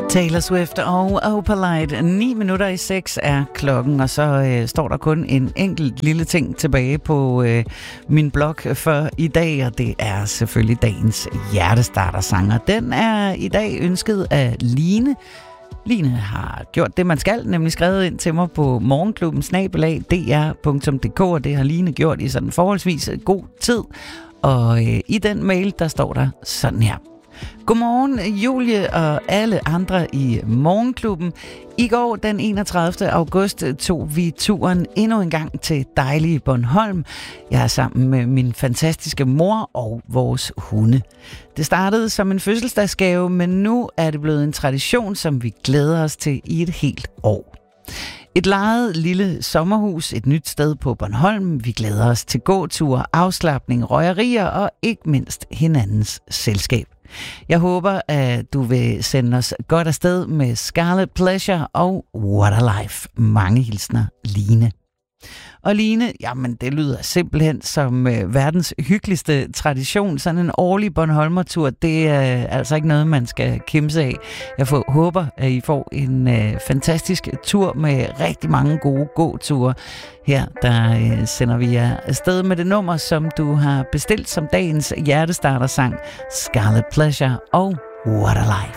Taylor Swift og Opalite. 6:09 er klokken, og så står der kun en enkelt lille ting tilbage på min blog for i dag, og det er selvfølgelig dagens hjertestartersanger. Den er i dag ønsket af Line. Line har gjort det, man skal, nemlig skrevet ind til mig på morgenklubben@dr.dk, og det har Line gjort i sådan forholdsvis god tid. Og i den mail, der står der sådan her. Godmorgen, Julie og alle andre i Morgenklubben. I går, den 31. august, tog vi turen endnu en gang til dejlige Bornholm. Jeg er sammen med min fantastiske mor og vores hunde. Det startede som en fødselsdagsgave, men nu er det blevet en tradition, som vi glæder os til i et helt år. Et lejet lille sommerhus, et nyt sted på Bornholm. Vi glæder os til gåture, afslapning, røgerier og ikke mindst hinandens selskab. Jeg håber, at du vil sende os godt afsted med Scarlet Pleasure og What a Life. Mange hilsner, Line. Og Line, jamen det lyder simpelthen som verdens hyggeligste tradition. Sådan en årlig Bornholmer-tur, det er altså ikke noget, man skal kimse af. Jeg håber, at I får en fantastisk tur med rigtig mange gode gåture. Her der sender vi jer afsted med det nummer, som du har bestilt som dagens hjertestartersang. Scarlet Pleasure og What a Life.